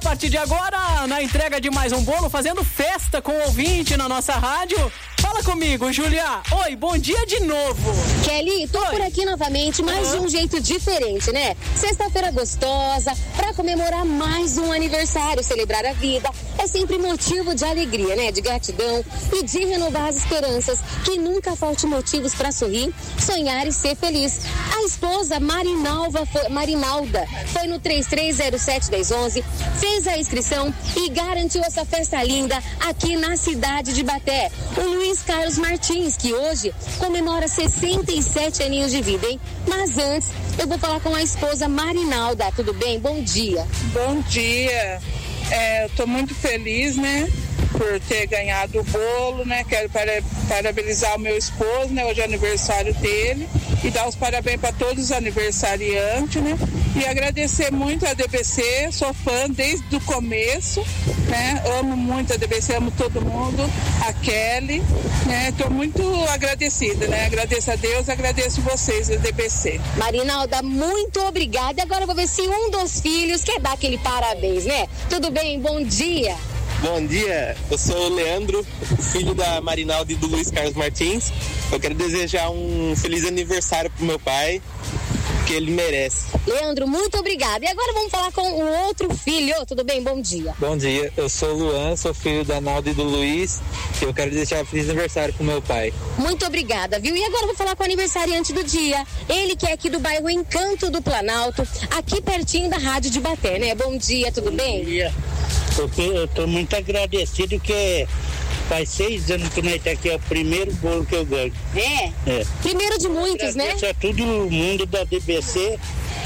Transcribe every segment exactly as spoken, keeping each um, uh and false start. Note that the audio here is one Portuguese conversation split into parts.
partir de agora, na entrega de mais um bolo, fazendo festa com o ouvinte na nossa rádio. Fala comigo, Julia. Oi, bom dia de novo. Kelly, tô Oi. por aqui novamente, mas uhum. de um jeito diferente, né? Sexta-feira gostosa, pra comemorar mais um aniversário, celebrar a vida. É sempre motivo de alegria, né? De gratidão e de renovar as esperanças. Que nunca falte motivos pra sorrir, sonhar e ser feliz. A esposa Marinalva foi, Marinalda foi no três três zero sete, um zero um um, fez a inscrição e garantiu essa festa linda aqui na cidade de Baté. O Luiz Carlos Martins, que hoje comemora sessenta e sete aninhos de vida, hein? Mas antes, eu vou falar com a esposa Marinalda. Tudo bem? Bom dia. Bom dia. É, eu tô muito feliz, né? Por ter ganhado o bolo, né? Quero para, parabenizar o meu esposo, né? Hoje é aniversário dele e dar os parabéns para todos os aniversariantes, né? E agradecer muito a D B C, sou fã desde o começo, né? Amo muito a D B C, amo todo mundo, a Kelly, né? Tô muito agradecida, né? Agradeço a Deus, agradeço vocês, a D B C. Marinalda, muito obrigada. E agora eu vou ver se um dos filhos quer dar aquele parabéns, né? Tudo bem? Bom dia. Bom dia, eu sou o Leandro, filho da Marinalda e do Luiz Carlos Martins. Eu quero desejar um feliz aniversário pro meu pai, que ele merece. Leandro, muito obrigada. E agora vamos falar com o outro filho. Tudo bem? Bom dia. Bom dia, eu sou o Luan, sou filho da Nalda e do Luiz. E eu quero desejar um feliz aniversário pro meu pai. Muito obrigada, viu? E agora eu vou falar com o aniversariante do dia. Ele que é aqui do bairro Encanto do Planalto, aqui pertinho da Rádio de Baté, né? Bom dia, tudo Bom bem? Bom dia. Porque eu tô muito agradecido que faz seis anos que nós tá aqui, é o primeiro bolo que eu ganho. É? É. Primeiro de muitos, né? É todo mundo da D B C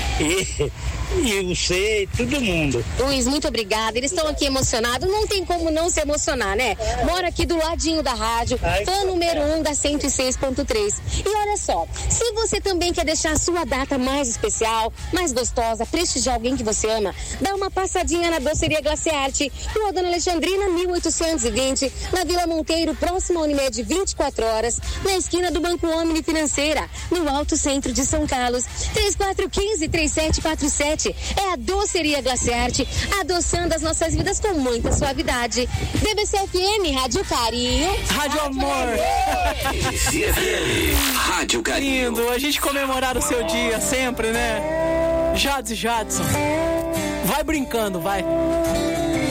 e, e você, todo mundo. Luiz, muito obrigada. Eles estão aqui emocionados. Não tem como não se emocionar, né? Mora aqui do ladinho da rádio, fã número um da cento e seis ponto três. E olha só, se você também quer deixar a sua data mais especial, mais gostosa, prestigiar alguém que você ama, dá uma passadinha na Doceria Glaciarte, Rua Dona Alexandrina, mil oitocentos e vinte, na Vila Monteiro, próximo à Unimed, vinte e quatro horas, na esquina do Banco Omni Financeira, no Alto Centro de São Carlos. três quatro um cinco, três sete quatro sete. É a Doceria Glaciarte, adoçando as nossas vidas com muita suavidade. D B C F M, Rádio Carinho. Rádio Amor. D B C F M, Rádio Carinho. Lindo, a gente comemorar o seu dia sempre, né? Jadson, Jadson. Vai brincando, vai.